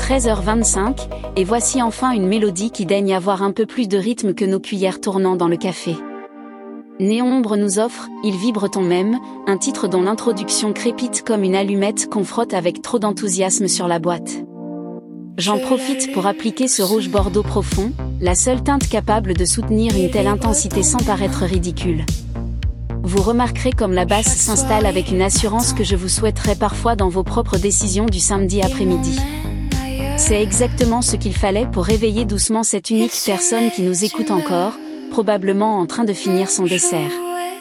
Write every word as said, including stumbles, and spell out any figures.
treize heures vingt-cinq, et voici enfin une mélodie qui daigne avoir un peu plus de rythme que nos cuillères tournant dans le café. Néon Ombre nous offre « Il vibre ton même », un titre dont l'introduction crépite comme une allumette qu'on frotte avec trop d'enthousiasme sur la boîte. J'en profite pour appliquer ce rouge bordeaux profond, la seule teinte capable de soutenir une telle intensité sans paraître ridicule. Vous remarquerez comme la basse s'installe avec une assurance que je vous souhaiterais parfois dans vos propres décisions du samedi après-midi. C'est exactement ce qu'il fallait pour réveiller doucement cette unique personne qui nous écoute encore, probablement en train de finir son dessert.